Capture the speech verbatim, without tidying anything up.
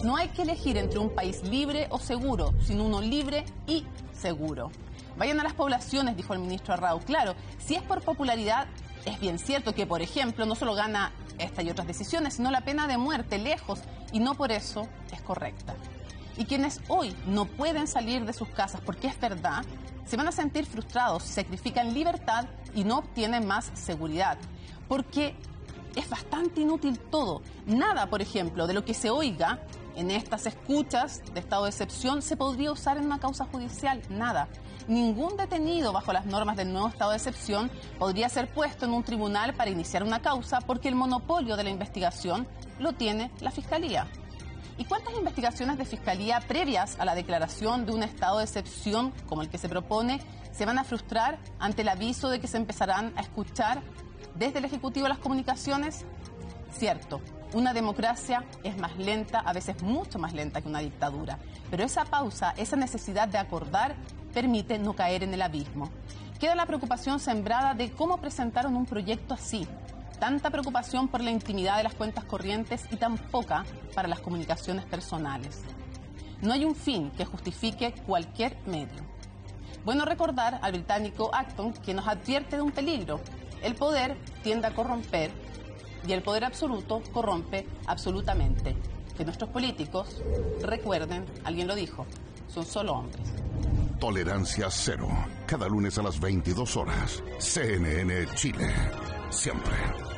No hay que elegir entre un país libre o seguro, sino uno libre y seguro. Vayan a las poblaciones, dijo el ministro Arrau. Claro, si es por popularidad, es bien cierto que, por ejemplo, no solo gana esta y otras decisiones, sino la pena de muerte lejos, y no por eso es correcta. Y quienes hoy no pueden salir de sus casas porque es verdad, se van a sentir frustrados si sacrifican libertad y no obtienen más seguridad. Porque es bastante inútil todo. Nada, por ejemplo, de lo que se oiga en estas escuchas de estado de excepción se podría usar en una causa judicial. Nada. Ningún detenido bajo las normas del nuevo estado de excepción podría ser puesto en un tribunal para iniciar una causa porque el monopolio de la investigación lo tiene la Fiscalía. ¿Y cuántas investigaciones de Fiscalía previas a la declaración de un estado de excepción como el que se propone se van a frustrar ante el aviso de que se empezarán a escuchar desde el Ejecutivo las comunicaciones? Cierto, una democracia es más lenta, a veces mucho más lenta que una dictadura, pero esa pausa, esa necesidad de acordar, permite no caer en el abismo. Queda la preocupación sembrada de cómo presentaron un proyecto así. Tanta preocupación por la intimidad de las cuentas corrientes y tan poca para las comunicaciones personales. No hay un fin que justifique cualquier medio. Bueno recordar al británico Acton que nos advierte de un peligro. El poder tiende a corromper y el poder absoluto corrompe absolutamente. Que nuestros políticos recuerden, alguien lo dijo, son solo hombres. Tolerancia cero. Cada lunes a las veintidós horas. C N N Chile. Siempre.